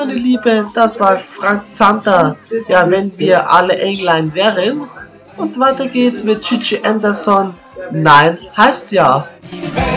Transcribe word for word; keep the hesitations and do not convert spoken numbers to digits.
meine Lieben, das war Frank Zander. Ja, wenn wir alle Englein wären. Und weiter geht's mit Gigi Anderson. Nein heißt ja.